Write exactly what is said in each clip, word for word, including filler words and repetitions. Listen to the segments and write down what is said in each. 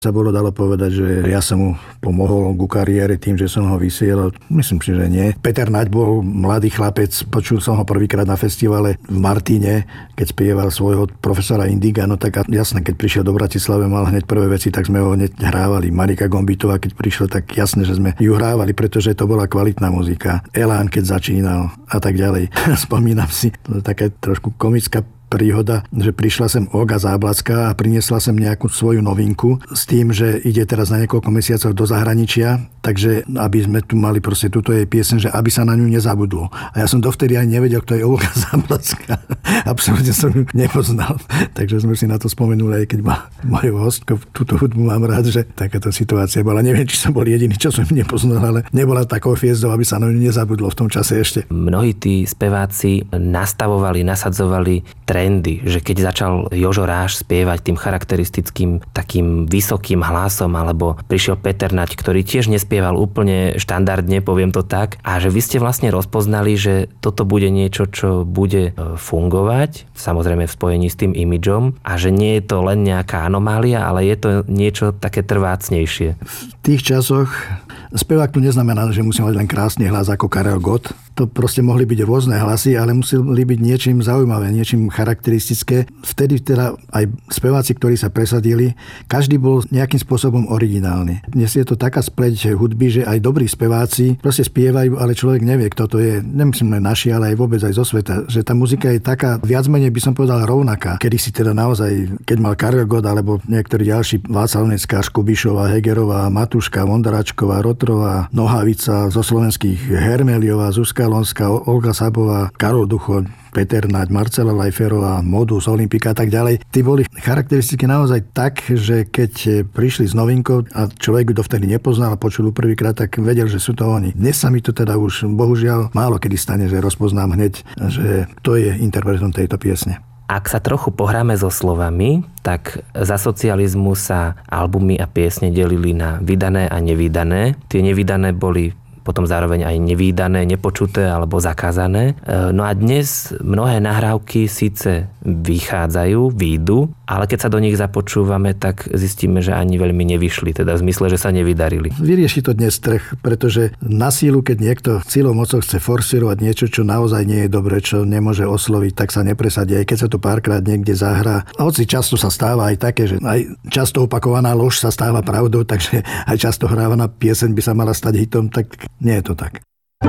sa bolo dalo povedať, že ja som mu pomohol ku kariére tým, že som ho vysielal. Myslím si, že nie. Peter Naď bol mladý chlapec, počul som ho prvýkrát na festivale v Martine, keď spieval svojho profesora Indiga, no tak jasné, keď prišiel do Bratislave, mal hneď prvé veci, tak sme ho hneď hrávali. Marika Gombitová, keď prišiel, tak jasné, že sme ju hrávali, pretože to bola kvalitná muzika. Elán, keď začínal a tak ďalej. Spomínam si, to je také trošku komická príhoda, že prišla sem Olga Záblacká a priniesla sem nejakú svoju novinku s tým, že ide teraz na niekoľko mesiacov do zahraničia, takže aby sme tu mali proste túto jej pieseň, že aby sa na ňu nezabudlo. A ja som dovtedy ani nevedel, kto je Olga Záblacká. Absolútne som ju nepoznal. Takže sme si na to spomenuli, aj keď ma moju hostku, túto hudbu mám rád, že takáto situácia bola. Neviem, či som bol jediný, čo som ju nepoznal, ale nebola takou hviezdou, aby sa na ňu nezabudlo v tom čase ešte. Mnohí tí speváci nastavovali, nasadzovali trendy, že keď začal Jožo Ráš spievať tým charakteristickým takým vysokým hlasom, alebo prišiel Peter Naď, ktorý tiež nespieval úplne štandardne, poviem to tak, a že vy ste vlastne rozpoznali, že toto bude niečo, čo bude fungovať, samozrejme v spojení s tým imidžom, a že nie je to len nejaká anomália, ale je to niečo také trvácnejšie. V tých časoch spevák tu neznamená, že musí mať len krásny hlas ako Karel Gott. To proste mohli byť rôzne hlasy, ale museli byť niečím zaujímavé, niečím charakteristické. Vtedy teda aj speváci, ktorí sa presadili, každý bol nejakým spôsobom originálny. Dnes je to taká spleť hudby, že aj dobrí speváci proste spievajú, ale človek nevie, kto to je. Nemyslím len naši, ale aj vôbec aj zo sveta. Že tá muzika je taká, viac menej by som povedal rovnaká. Kedy si teda naozaj, keď mal Karel Gott alebo niektorí ďalší, Václav Neckář, Kubišová, Hegerová, Matuška, Vondráčková, Rotrová, Nohavica, zo slovenských Hermeliová, Zuzka Lonská, Olga Sabová, Karol Duchoň, Peter Naď, Marcela Lajferová, Modus, Olympika a tak ďalej. Tí boli charakteristiky naozaj tak, že keď prišli s novinkou a človek ju dovtedy nepoznal a počul prvýkrát, tak vedel, že sú to oni. Dnes sa mi to teda už bohužiaľ málo kedy stane, že rozpoznám hneď, že to je interpretom tejto piesne. Ak sa trochu pohráme so slovami, tak za socializmu sa albumy a piesne delili na vydané a nevydané. Tie nevydané boli potom zároveň aj nevídané, nepočuté alebo zakázané. No a dnes mnohé nahrávky síce vychádzajú, výjdu, ale keď sa do nich započúvame, tak zistíme, že ani veľmi nevyšli, teda v zmysle, že sa nevydarili. Vyrieši to dnes trh, pretože na sílu, keď niekto silou mocou chce forsírovať niečo, čo naozaj nie je dobre, čo nemôže osloviť, tak sa nepresadí, aj keď sa to párkrát niekde zahrá. A hoci často sa stáva aj také, že aj často opakovaná lož sa stáva pravdou, takže aj často hrávaná pieseň by sa mala stať hitom, tak nie je to tak.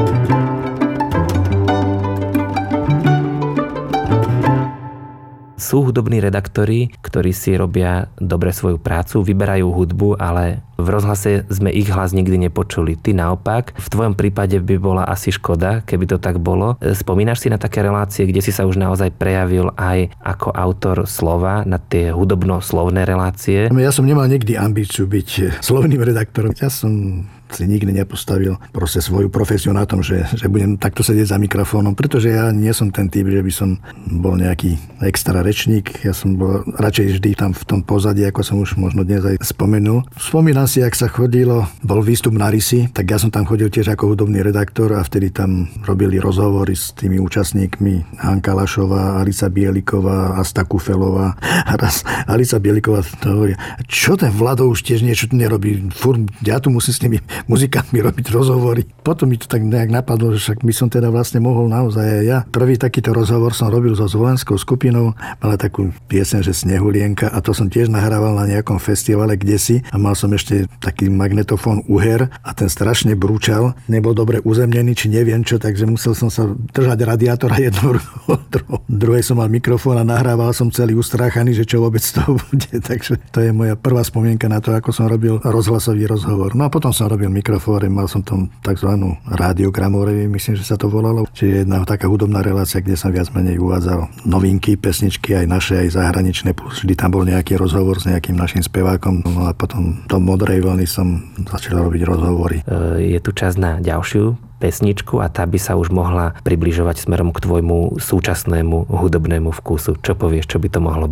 Sú hudobní redaktori, ktorí si robia dobre svoju prácu, vyberajú hudbu, ale v rozhlase sme ich hlas nikdy nepočuli. Ty naopak, v tvojom prípade by bola asi škoda, keby to tak bolo. Spomínaš si na také relácie, kde si sa už naozaj prejavil aj ako autor slova, na tie hudobno-slovné relácie? Ja som nemal nikdy ambíciu byť slovným redaktorom. Ja som si nikdy nepostavil proste svoju profesiu na tom, že, že budem takto sedieť za mikrofónom, pretože ja nie som ten typ, že by som bol nejaký extra rečník. Ja som bol radšej vždy tam v tom pozadí, ako som už možno dnes aj spomenul. Spomínam si, ak sa chodilo, bol výstup na Rysy, tak ja som tam chodil tiež ako hudobný redaktor a vtedy tam robili rozhovory s tými účastníkmi. Hanka Lašová, Alica Bieliková, Asta Kufelová. A raz Alica Bieliková to hovorí, čo ten Vlado už tiež niečo tu nerobí? Furt, ja tu musím s nimi muzikantmi robiť rozhovory. Potom mi to tak nejak napadlo, že však by som teda vlastne mohol naozaj aj ja. Prvý takýto rozhovor som robil so Zvolenskou skupinou, mala takú pieseň, že Snehulienka, a to som tiež nahrával na nejakom festivale kdesi a mal som ešte taký magnetofón Uher a ten strašne brúčal, nebol dobre uzemnený, či neviem čo, takže musel som sa držať radiátora jednou rukou. Druhej som mal mikrofón a nahrával som celý ustráchaný, že čo vôbec to bude. Takže to je moja prvá spomienka na to, ako som robil rozhlasový rozhovor. No a potom som robil mikrofóre, mal som tam takzvanú rádiogramorevi, myslím, že sa to volalo. Čiže jedna taká hudobná relácia, kde som viac menej uvádzal novinky, pesničky, aj naše, aj zahraničné. Vždy tam bol nejaký rozhovor s nejakým našim spevákom. No a potom do Modrej vlny som začal robiť rozhovory. Je tu čas na ďalšiu pesničku a tá by sa už mohla približovať smerom k tvojmu súčasnému hudobnému vkusu. Čo povieš, čo by to mohlo byť?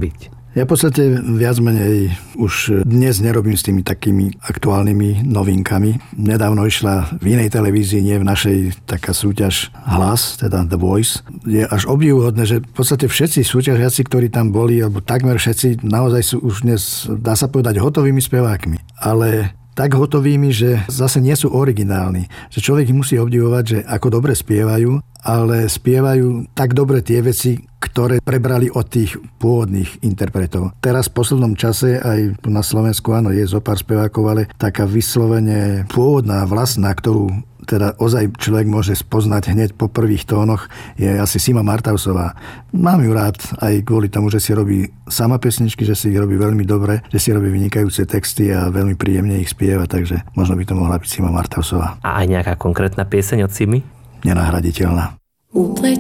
Ja v podstate viac menej už dnes nerobím s tými takými aktuálnymi novinkami. Nedávno išla v inej televízii, nie v našej, taká súťaž Hlas, teda The Voice. Je až obdivuhodné, že v podstate všetci súťažiaci, ktorí tam boli, alebo takmer všetci, naozaj sú už dnes, dá sa povedať, hotovými spevákmi. Ale tak hotovými, že zase nie sú originálni. Že človek musí obdivovať, že ako dobre spievajú, ale spievajú tak dobre tie veci, ktoré prebrali od tých pôvodných interpretov. Teraz v poslednom čase aj na Slovensku, áno, je zo pár spevákov, ale taká vyslovene pôvodná, vlastná, ktorú teda ozaj človek môže spoznať hneď po prvých tónoch, je asi Sima Martausová. Mám ju rád aj kvôli tomu, že si robí sama pesničky, že si ich robí veľmi dobre, že si robí vynikajúce texty a veľmi príjemne ich spieva, takže možno by to mohla byť Sima Martausová. A aj nejaká konkrétna pieseň od Simy? Nenahraditeľná.